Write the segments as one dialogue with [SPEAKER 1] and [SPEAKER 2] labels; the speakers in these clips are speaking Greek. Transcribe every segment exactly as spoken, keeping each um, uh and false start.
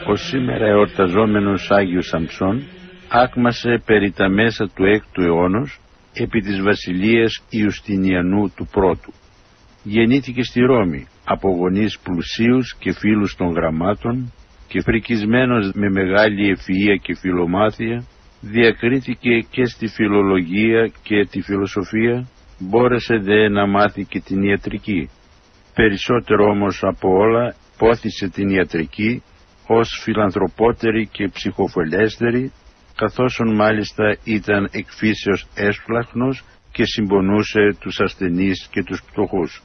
[SPEAKER 1] Ο σήμερα εορταζόμενος Άγιος Σαμψών άκμασε περί τα μέσα του έκτου αιώνος επί της βασιλείας Ιουστινιανού του πρώτου. Γεννήθηκε στη Ρώμη από γονείς πλουσίους και φίλους των γραμμάτων και φρικισμένος με μεγάλη ευφυΐα και φιλομάθεια, διακρίθηκε και στη φιλολογία και τη φιλοσοφία, μπόρεσε δε να μάθει και την ιατρική. Περισσότερο όμως από όλα πόθησε την ιατρική ως φιλανθρωπότερη και ψυχοφελέστερη, καθώς μάλιστα ήταν εκ φύσεως έσφλαχνος και συμπονούσε τους ασθενείς και τους πτωχούς.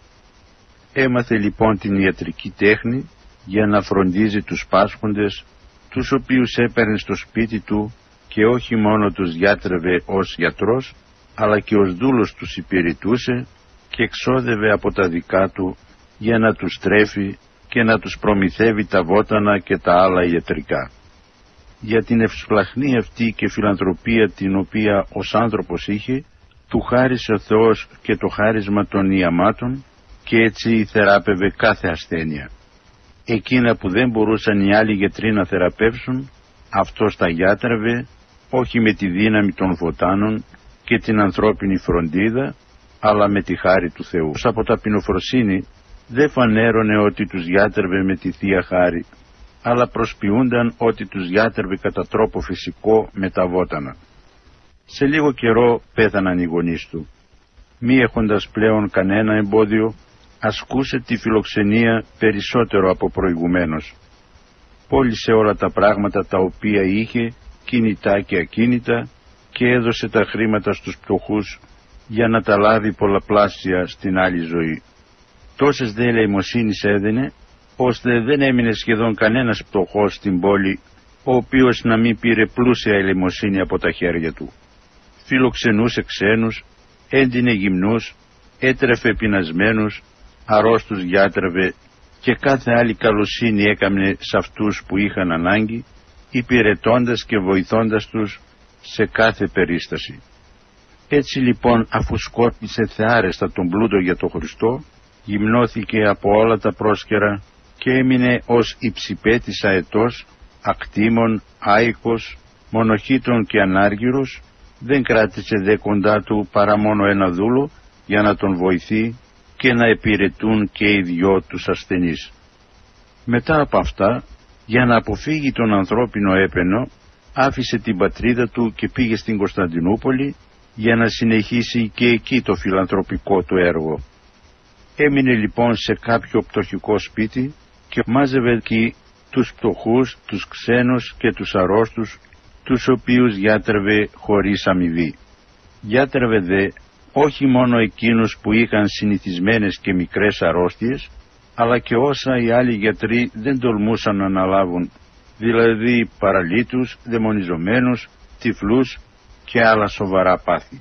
[SPEAKER 1] Έμαθε λοιπόν την ιατρική τέχνη για να φροντίζει τους πάσχοντες, τους οποίους έπαιρνε στο σπίτι του και όχι μόνο τους γιάτρευε ως γιατρός, αλλά και ως δούλος τους υπηρετούσε και εξόδευε από τα δικά του για να τους τρέφει και να τους προμηθεύει τα βότανα και τα άλλα ιατρικά. Για την ευσπλαχνή αυτή και φιλανθρωπία την οποία ως άνθρωπος είχε, του χάρισε ο Θεός και το χάρισμα των ιαμάτων και έτσι θεράπευε κάθε ασθένεια. Εκείνα που δεν μπορούσαν οι άλλοι γιατροί να θεραπεύσουν, αυτός τα γιάτρευε όχι με τη δύναμη των βοτάνων και την ανθρώπινη φροντίδα, αλλά με τη χάρη του Θεού. Από ταπεινοφροσύνη δεν φανέρωνε ότι τους γιάτρευε με τη Θεία Χάρη, αλλά προσποιούνταν ότι τους γιάτρευε κατά τρόπο φυσικό με τα βότανα. Σε λίγο καιρό πέθαναν οι γονείς του. Μη έχοντας πλέον κανένα εμπόδιο, ασκούσε τη φιλοξενία περισσότερο από προηγουμένως. Πώλησε όλα τα πράγματα τα οποία είχε, κινητά και ακίνητα, και έδωσε τα χρήματα στους πτωχούς για να τα λάβει πολλαπλάσια στην άλλη ζωή. Τόσες δε ελεημοσύνης έδαινε, ώστε δεν έμεινε σχεδόν κανένας πτωχός στην πόλη, ο οποίος να μην πήρε πλούσια ελεημοσύνη από τα χέρια του. Φιλοξενούσε ξένους, έντυνε γυμνούς, έτρεφε πεινασμένους, αρρώστους γιάτρευε και κάθε άλλη καλοσύνη έκαμνε σε αυτούς που είχαν ανάγκη, υπηρετώντας και βοηθώντας τους σε κάθε περίσταση. Έτσι λοιπόν, αφού σκόρπισε θεάρεστα τον πλούτο για τον Χριστό, γυμνώθηκε από όλα τα πρόσκαιρα και έμεινε ως υψηπέτης αετός, ακτήμων, άϊκος, μονοχήτων και ανάργυρος, δεν κράτησε δε κοντά του παρά μόνο ένα δούλο για να τον βοηθεί και να επιρετούν και οι δυο τους ασθενείς. Μετά από αυτά, για να αποφύγει τον ανθρώπινο έπαινο, άφησε την πατρίδα του και πήγε στην Κωνσταντινούπολη για να συνεχίσει και εκεί το φιλανθρωπικό του έργο. Έμεινε λοιπόν σε κάποιο πτωχικό σπίτι και μάζευε εκεί τους πτωχούς, τους ξένους και τους αρρώστους, τους οποίους γιάτρευε χωρίς αμοιβή. Γιάτρευε δε όχι μόνο εκείνους που είχαν συνηθισμένες και μικρές αρρώστιες, αλλά και όσα οι άλλοι γιατροί δεν τολμούσαν να αναλάβουν, δηλαδή παραλίτους, δαιμονιζομένους, τυφλούς και άλλα σοβαρά πάθη.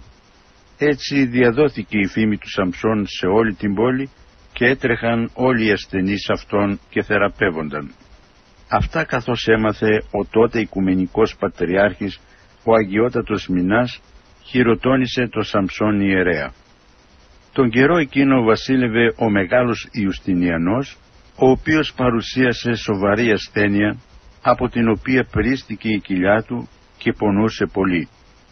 [SPEAKER 1] Έτσι διαδόθηκε η φήμη του Σαμψών σε όλη την πόλη και έτρεχαν όλοι οι ασθενείς αυτών και θεραπεύονταν. Αυτά καθώς έμαθε ο τότε Οικουμενικός Πατριάρχης, ο Αγιότατος Μινάς, χειροτώνησε το Σαμψόν ιερέα. Τον καιρό εκείνο βασίλευε ο μεγάλος Ιουστινιανός, ο οποίος παρουσίασε σοβαρή ασθένεια, από την οποία περίστηκε η κοιλιά του και πονούσε πολύ.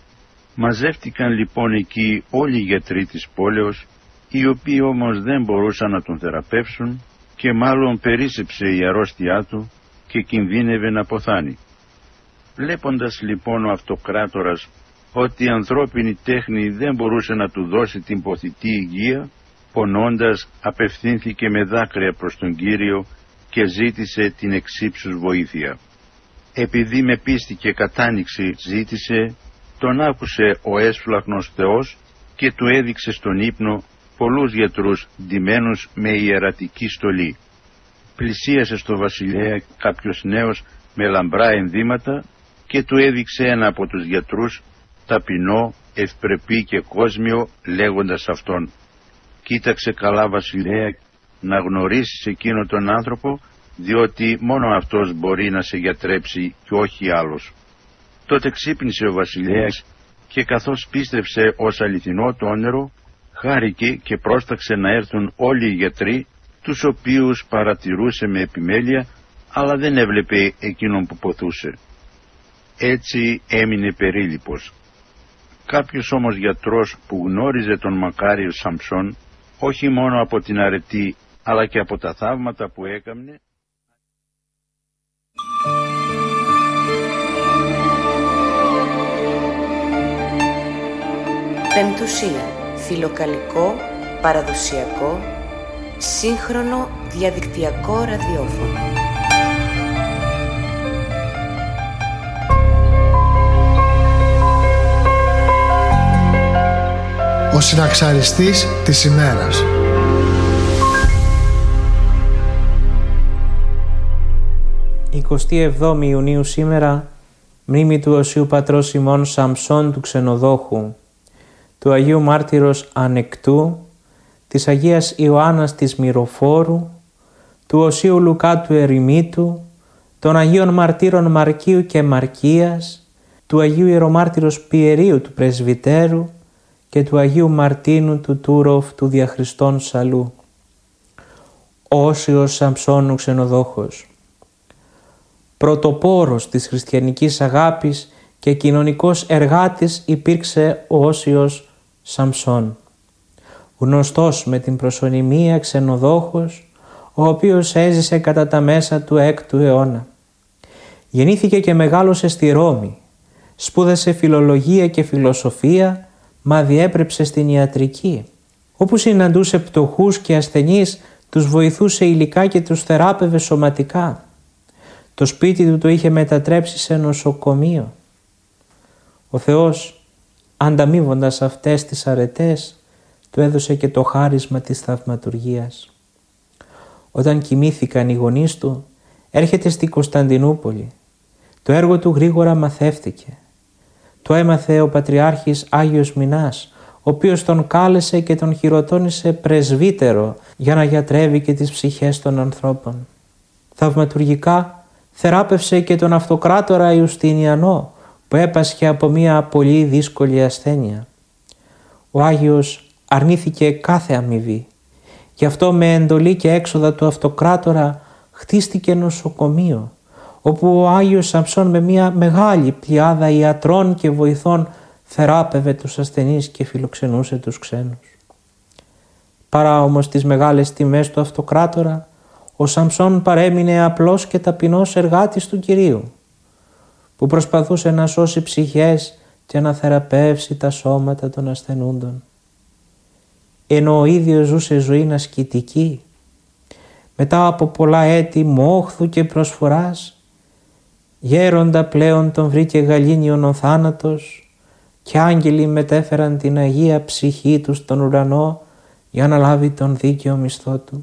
[SPEAKER 1] Μαζεύτηκαν λοιπόν εκεί όλοι οι γιατροί της πόλεως, οι οποίοι όμως δεν μπορούσαν να τον θεραπεύσουν και μάλλον περίσσεψε η αρρώστιά του και κινδύνευε να ποθάνει. Βλέποντας λοιπόν ο αυτοκράτορας ότι η ανθρώπινη τέχνη δεν μπορούσε να του δώσει την ποθητή υγεία, πονώντας απευθύνθηκε με δάκρυα προς τον Κύριο και ζήτησε την εξύψους βοήθεια. Επειδή με πίστη και κατάνοιξη ζήτησε, τον άκουσε ο έσφλαχνος Θεός και του έδειξε στον ύπνο πολλούς γιατρούς ντυμένους με ιερατική στολή. Πλησίασε στο βασιλέα κάποιος νέος με λαμπρά ενδύματα και του έδειξε ένα από τους γιατρούς, ταπεινό, ευπρεπή και κόσμιο, λέγοντας αυτόν: «Κοίταξε καλά, βασιλέα, να γνωρίσεις εκείνο τον άνθρωπο, διότι μόνο αυτός μπορεί να σε γιατρέψει και όχι άλλος». Τότε ξύπνησε ο βασιλέας και καθώς πίστεψε ως αληθινό το όνειρο, χάρηκε και πρόσταξε να έρθουν όλοι οι γιατροί, τους οποίους παρατηρούσε με επιμέλεια, αλλά δεν έβλεπε εκείνον που ποθούσε. Έτσι έμεινε περίλυπος. Κάποιος όμως γιατρός που γνώριζε τον μακάριο Σαμψόν, όχι μόνο από την αρετή αλλά και από τα θαύματα που έκαμνε,
[SPEAKER 2] Πεμπτουσία, φιλοκαλικό, παραδοσιακό, σύγχρονο διαδικτυακό ραδιόφωνο.
[SPEAKER 3] Ο συναξαριστής της ημέρας.
[SPEAKER 4] εικοστή εβδόμη Ιουνίου σήμερα, μνήμη του Οσίου Πατρός ημών Σαμψών του Ξενοδόχου, του Αγίου Μάρτυρος Ανεκτού, της Αγίας Ιωάννας της Μυροφόρου, του Οσίου Λουκά του Ερημίτου, των Αγίων Μαρτύρων Μαρκίου και Μαρκίας, του Αγίου Ιερομάρτυρος Πιερίου του Πρεσβυτέρου και του Αγίου Μαρτίνου του Τούροφ του Διαχριστών Σαλού. Όσιος Σαμψόνου Ξενοδόχος, πρωτοπόρος της χριστιανικής αγάπης και κοινωνικός εργάτης υπήρξε ο Όσιος Σαμψόν, γνωστός με την προσωνυμία Ξενοδόχος, ο οποίος έζησε κατά τα μέσα του έκτου αιώνα. Γεννήθηκε και μεγάλωσε στη Ρώμη, σπούδασε φιλολογία και φιλοσοφία, μα διέπρεψε στην ιατρική. Όπου συναντούσε πτωχούς και ασθενείς, τους βοηθούσε υλικά και τους θεράπευε σωματικά. Το σπίτι του το είχε μετατρέψει σε νοσοκομείο. Ο Θεός, ανταμείβοντας αυτές τις αρετές, του έδωσε και το χάρισμα της θαυματουργίας. Όταν κοιμήθηκαν οι γονείς του, έρχεται στη Κωνσταντινούπολη. Το έργο του γρήγορα μαθεύτηκε. Το έμαθε ο Πατριάρχης Άγιος Μινάς, ο οποίος τον κάλεσε και τον χειροτώνησε πρεσβύτερο για να γιατρεύει και τις ψυχές των ανθρώπων. Θαυματουργικά θεράπευσε και τον αυτοκράτορα Ιουστινιανό, που έπασχε από μια πολύ δύσκολη ασθένεια. Ο Άγιος αρνήθηκε κάθε αμοιβή. Γι' αυτό με εντολή και έξοδα του αυτοκράτορα χτίστηκε νοσοκομείο, όπου ο Άγιος Σαμψόν με μια μεγάλη πλειάδα ιατρών και βοηθών θεράπευε τους ασθενείς και φιλοξενούσε τους ξένους. Παρά όμως τις μεγάλες τιμές του αυτοκράτορα, ο Σαμψόν παρέμεινε απλός και ταπεινός εργάτης του Κυρίου, που προσπαθούσε να σώσει ψυχές και να θεραπεύσει τα σώματα των ασθενούντων. Ενώ ο ίδιος ζούσε ζωή ασκητική, μετά από πολλά έτη μόχθου και προσφοράς, γέροντα πλέον τον βρήκε γαλήνιον ο θάνατος και άγγελοι μετέφεραν την Αγία ψυχή του στον ουρανό για να λάβει τον δίκαιο μισθό του.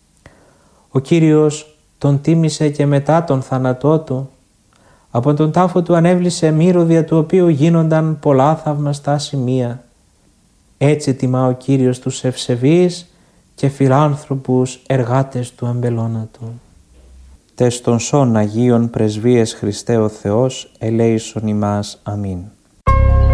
[SPEAKER 4] Ο Κύριος τον τίμησε και μετά τον θάνατό του. Από τον τάφο του ανέβλησε μύρο δια του οποίου γίνονταν πολλά θαυμαστά σημεία. Έτσι τιμά ο Κύριος τους ευσεβείς και φιλάνθρωπους εργάτες του αμπελώνατου. Τες των σών Αγίων Πρεσβείες Χριστέ ο Θεός ελέησον ημάς. Αμήν.